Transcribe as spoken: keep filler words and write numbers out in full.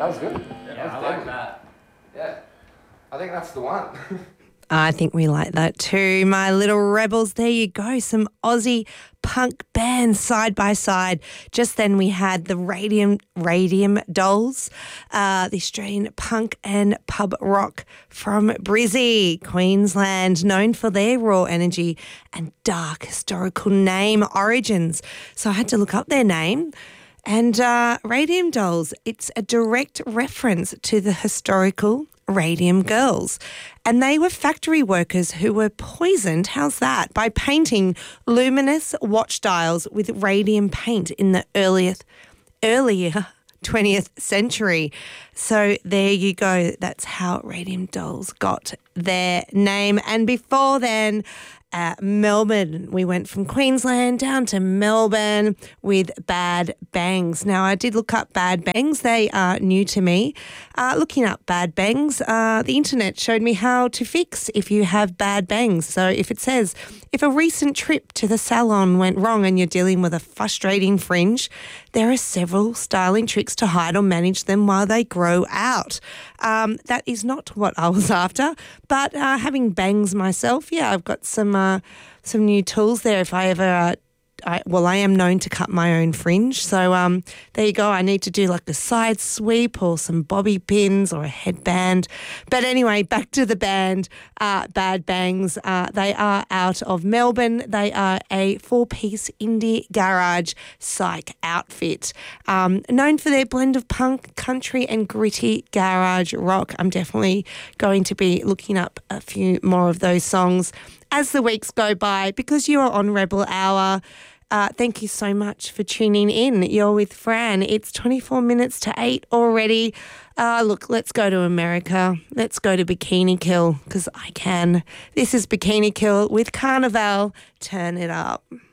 That was good. Yeah, That was I like deadly. that. Yeah. I think that's the one. I think we like that too. My little rebels, there you go. Some Aussie punk bands side by side. Just then we had the Radium Radium Dolls, uh, the Australian punk and pub rock from Brizzy, Queensland, known for their raw energy and dark historical name origins. So I had to look up their name. And uh, Radium Dolls, it's a direct reference to the historical Radium Girls. And they were factory workers who were poisoned, how's that, by painting luminous watch dials with radium paint in the earliest, earlier twentieth century. So there you go. That's how Radium Dolls got their name. And before then, Uh, Melbourne. We went from Queensland down to Melbourne with Bad Bangs. Now, I did look up Bad Bangs. They are new to me. Uh, looking up Bad Bangs, uh, the internet showed me how to fix if you have bad bangs. So if it says, if a recent trip to the salon went wrong and you're dealing with a frustrating fringe, there are several styling tricks to hide or manage them while they grow out. Um, that is not what I was after, but uh, having bangs myself, yeah, I've got some uh, some new tools there if I ever uh, I, well, I am known to cut my own fringe. So um, there you go. I need to do like a side sweep or some bobby pins or a headband. But anyway, back to the band, uh, Bad Bangs. Uh, they are out of Melbourne. They are a four-piece indie garage psych outfit. Um, known for their blend of punk, country and gritty garage rock. I'm definitely going to be looking up a few more of those songs as the weeks go by, because you are on Rebel Hour. Uh, thank you so much for tuning in. You're with Fran. It's twenty-four minutes to eight already. Uh, look, let's go to America. Let's go to Bikini Kill, because I can. This is Bikini Kill with Carnival. Turn it up.